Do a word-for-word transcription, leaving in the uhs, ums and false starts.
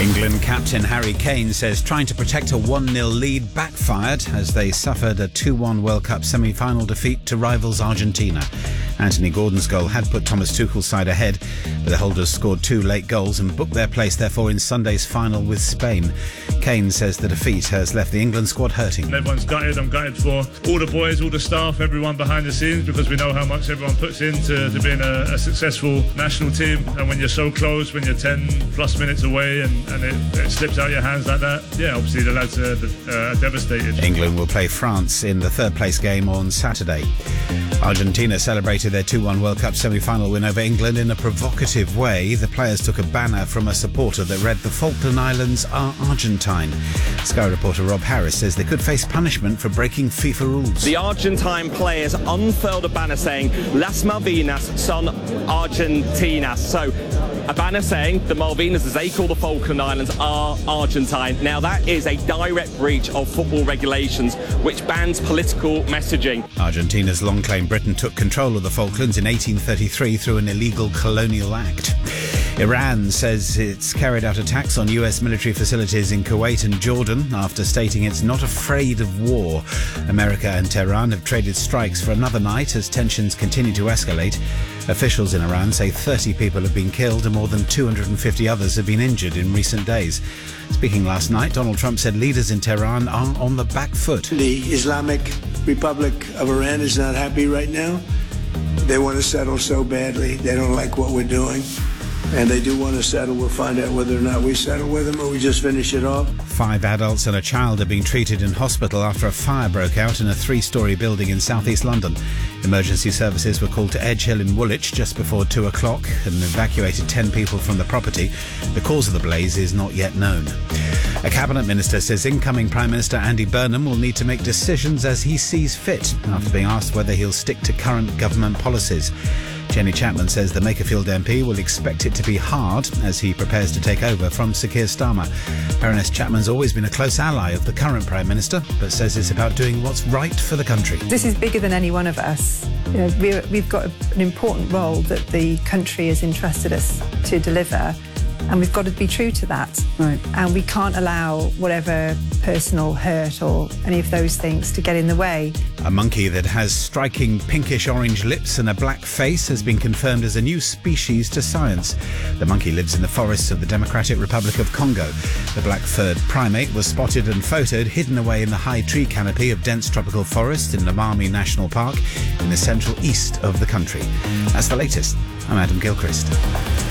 England captain Harry Kane says trying to protect a one nil lead backfired as they suffered a two one World Cup semi-final defeat to rivals Argentina. Anthony Gordon's goal had put Thomas Tuchel's side ahead, but the holders scored two late goals and booked their place, therefore, in Sunday's final with Spain. Kane says the defeat has left the England squad hurting. Everyone's gutted. I'm gutted for all the boys, all the staff, everyone behind the scenes, because we know how much everyone puts into to being a, a successful national team. And when you're so close, when you're ten plus minutes away and, and it, it slips out your hands like that, yeah, obviously the lads are uh, devastated. England will play France in the third place game on Saturday. Argentina celebrated their two one World Cup semi-final win over England in a provocative way. The players took a banner from a supporter that read, "The Falkland Islands are Argentine." Sky reporter Rob Harris says they could face punishment for breaking FIFA rules. The Argentine players unfurled a banner saying "Las Malvinas son Argentinas." So a banner saying the Malvinas, as they call the Falkland Islands, are Argentine. Now that is a direct breach of football regulations which bans political messaging. Argentina's long claim Britain took control of the Falklands in eighteen thirty-three through an illegal colonial act. Iran says it's carried out attacks on U S military facilities in Kuwait and Jordan after stating it's not afraid of war. America and Tehran have traded strikes for another night as tensions continue to escalate. Officials in Iran say thirty people have been killed and more than two hundred fifty others have been injured in recent days. Speaking last night, Donald Trump said leaders in Tehran are on the back foot. The Islamic Republic of Iran is not happy right now. They want to settle so badly. They don't like what we're doing. And they do want to settle. We'll find out whether or not we settle with them or we just finish it off. Five adults and a child are being treated in hospital after a fire broke out in a three-storey building in southeast London. Emergency services were called to Edge Hill in Woolwich just before two o'clock and evacuated ten people from the property. The cause of the blaze is not yet known. A cabinet minister says incoming Prime Minister Andy Burnham will need to make decisions as he sees fit after being asked whether he'll stick to current government policies. Jenny Chapman says the Makerfield M P will expect it to be hard as he prepares to take over from Sir Keir Starmer. Baroness Chapman's always been a close ally of the current Prime Minister, but says it's about doing what's right for the country. This is bigger than any one of us. You know, we're, we've got an important role that the country has entrusted us to deliver, and we've got to be true to that. Right. And we can't allow whatever personal hurt or any of those things to get in the way. A monkey that has striking pinkish-orange lips and a black face has been confirmed as a new species to science. The monkey lives in the forests of the Democratic Republic of Congo. The black-furred primate was spotted and photoed hidden away in the high tree canopy of dense tropical forest in Lomami National Park in the central east of the country. That's the latest. I'm Adam Gilchrist.